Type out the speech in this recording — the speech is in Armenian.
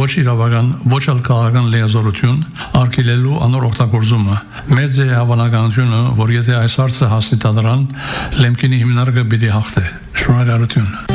ոչ իրավական, ոչ էլ քաղաքական լիազորություն արգելելու անոր օգտագործումը։ Մեծ է հավանականությունը, որ եթե այս հարցը հասնի դրան, Լեմկինի հիմնարկը պիտի հաղթե։ Շնորհակալություն։